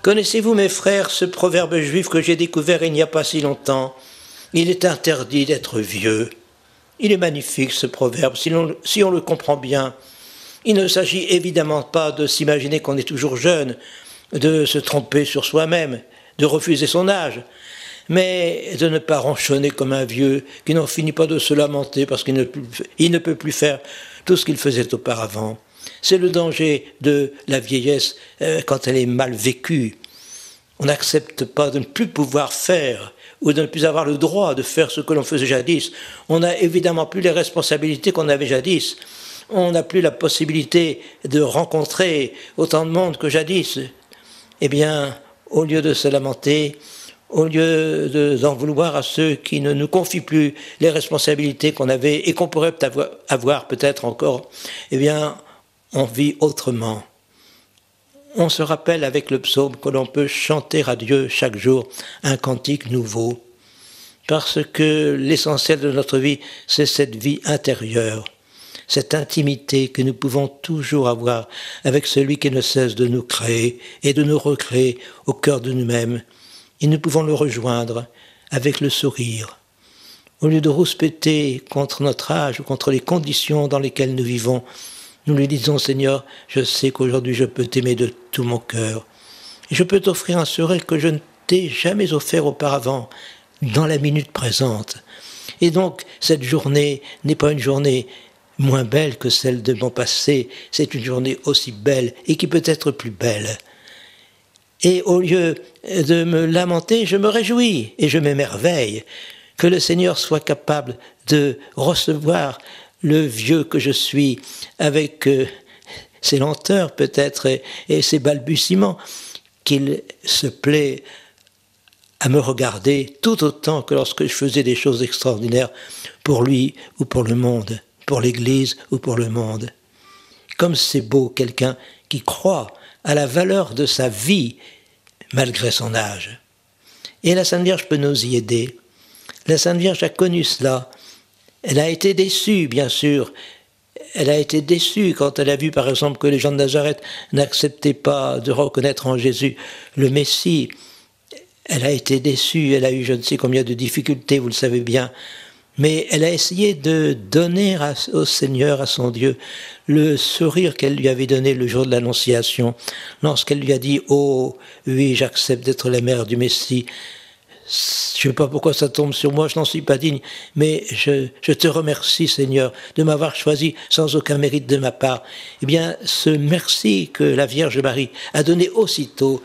Connaissez-vous, mes frères, ce proverbe juif que j'ai découvert il n'y a pas si longtemps? Il est interdit d'être vieux. Il est magnifique, ce proverbe, si on le comprend bien. Il ne s'agit évidemment pas de s'imaginer qu'on est toujours jeune, de se tromper sur soi-même, de refuser son âge, mais de ne pas ronchonner comme un vieux qui n'en finit pas de se lamenter parce qu'il ne peut plus faire tout ce qu'il faisait auparavant. C'est le danger de la vieillesse quand elle est mal vécue. On n'accepte pas de ne plus pouvoir faire ou de ne plus avoir le droit de faire ce que l'on faisait jadis. On n'a évidemment plus les responsabilités qu'on avait jadis. On n'a plus la possibilité de rencontrer autant de monde que jadis. Eh bien, au lieu de se lamenter, au lieu d'en vouloir à ceux qui ne nous confient plus les responsabilités qu'on avait et qu'on pourrait avoir peut-être encore, eh bien, on vit autrement. On se rappelle avec le psaume que l'on peut chanter à Dieu chaque jour un cantique nouveau, parce que l'essentiel de notre vie, c'est cette vie intérieure, cette intimité que nous pouvons toujours avoir avec celui qui ne cesse de nous créer et de nous recréer au cœur de nous-mêmes. Et nous pouvons le rejoindre avec le sourire. Au lieu de rouspéter contre notre âge ou contre les conditions dans lesquelles nous vivons, nous lui disons, Seigneur, je sais qu'aujourd'hui je peux t'aimer de tout mon cœur. Et je peux t'offrir un sourire que je ne t'ai jamais offert auparavant, dans la minute présente. Et donc, cette journée n'est pas une journée moins belle que celle de mon passé, c'est une journée aussi belle et qui peut être plus belle. Et au lieu de me lamenter, je me réjouis et je m'émerveille que le Seigneur soit capable de recevoir le vieux que je suis, avec ses lenteurs peut-être et ses balbutiements, qu'il se plaît à me regarder tout autant que lorsque je faisais des choses extraordinaires pour lui ou pour le monde, pour l'Église ou pour le monde. Comme c'est beau quelqu'un qui croit à la valeur de sa vie malgré son âge. Et la Sainte Vierge peut nous y aider. La Sainte Vierge a connu cela. Elle a été déçue, bien sûr. Elle a été déçue quand elle a vu, par exemple, que les gens de Nazareth n'acceptaient pas de reconnaître en Jésus le Messie. Elle a été déçue, elle a eu je ne sais combien de difficultés, vous le savez bien. Mais elle a essayé de donner au Seigneur, à son Dieu, le sourire qu'elle lui avait donné le jour de l'Annonciation, lorsqu'elle lui a dit « Oh, oui, j'accepte d'être la mère du Messie ». Je ne sais pas pourquoi ça tombe sur moi, je n'en suis pas digne, mais je te remercie, Seigneur, de m'avoir choisi sans aucun mérite de ma part. Eh bien, ce merci que la Vierge Marie a donné aussitôt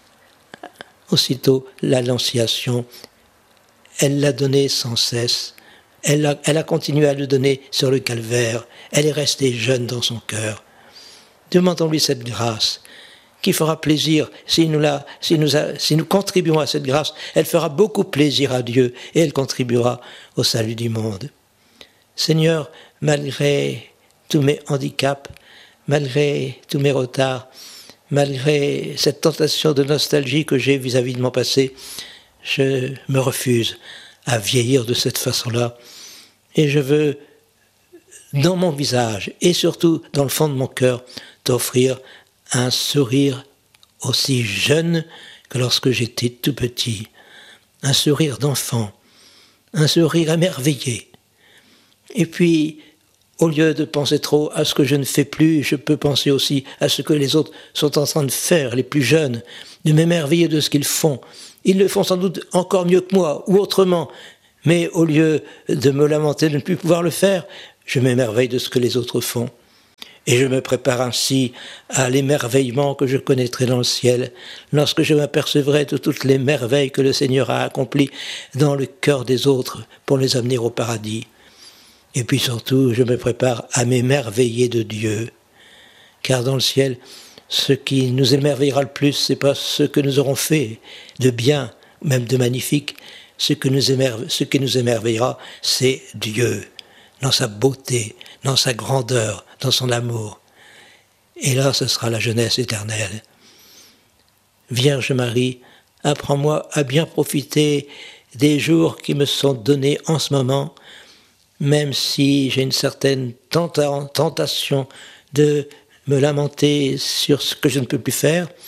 l'Annonciation, elle l'a donné sans cesse. Elle a continué à le donner sur le calvaire. Elle est restée jeune dans son cœur. Demandons-lui cette grâce qui fera plaisir, si nous contribuons à cette grâce, elle fera beaucoup plaisir à Dieu et elle contribuera au salut du monde. Seigneur, malgré tous mes handicaps, malgré tous mes retards, malgré cette tentation de nostalgie que j'ai vis-à-vis de mon passé, je me refuse à vieillir de cette façon-là. Et je veux, dans mon visage et surtout dans le fond de mon cœur, t'offrir un sourire aussi jeune que lorsque j'étais tout petit, un sourire d'enfant, un sourire émerveillé. Et puis, au lieu de penser trop à ce que je ne fais plus, je peux penser aussi à ce que les autres sont en train de faire, les plus jeunes, de m'émerveiller de ce qu'ils font. Ils le font sans doute encore mieux que moi, ou autrement, mais au lieu de me lamenter de ne plus pouvoir le faire, je m'émerveille de ce que les autres font. Et je me prépare ainsi à l'émerveillement que je connaîtrai dans le ciel, lorsque je m'apercevrai de toutes les merveilles que le Seigneur a accomplies dans le cœur des autres pour les amener au paradis. Et puis surtout, je me prépare à m'émerveiller de Dieu, car dans le ciel, ce qui nous émerveillera le plus, c'est pas ce que nous aurons fait de bien, même de magnifique. Ce qui nous émerveillera, c'est Dieu, dans sa beauté, dans sa grandeur, dans son amour. Et là, ce sera la jeunesse éternelle. Vierge Marie, apprends-moi à bien profiter des jours qui me sont donnés en ce moment, même si j'ai une certaine tentation de me lamenter sur ce que je ne peux plus faire,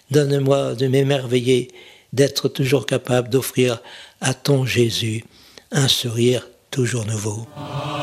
Donne-moi de m'émerveiller, d'être toujours capable d'offrir à ton Jésus un sourire toujours nouveau.